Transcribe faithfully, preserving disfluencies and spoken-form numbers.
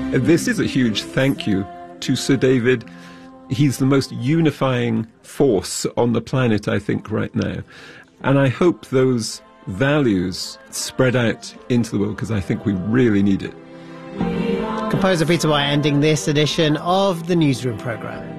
This is a huge thank you to Sir David. He's the most unifying force on the planet, I think, right now. And I hope those values spread out into the world, because I think we really need it. Composer Peter White ending this edition of the Newsroom programme.